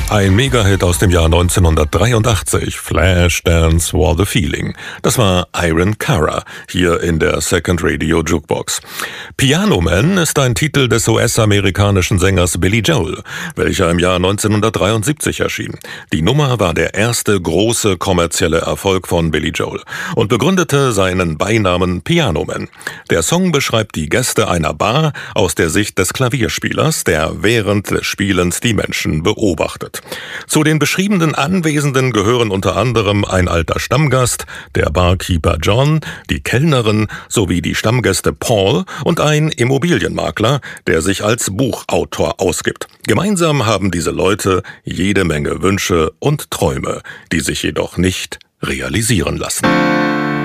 Ein Megahit aus dem Jahr 1983, Flashdance War the Feeling. Das war Irene Cara, hier in der Second Radio Jukebox. Piano Man ist ein Titel des US-amerikanischen Sängers Billy Joel, welcher im Jahr 1973 erschien. Die Nummer war der erste große kommerzielle Erfolg von Billy Joel und begründete seinen Beinamen Piano Man. Der Song beschreibt die Gäste einer Bar aus der Sicht des Klavierspielers, der während des Spielens die Menschen beobachtet. Zu den beschriebenen Anwesenden gehören unter anderem ein alter Stammgast, der Barkeeper John, die Kellnerin sowie die Stammgäste Paul und ein Immobilienmakler, der sich als Buchautor ausgibt. Gemeinsam haben diese Leute jede Menge Wünsche und Träume, die sich jedoch nicht realisieren lassen.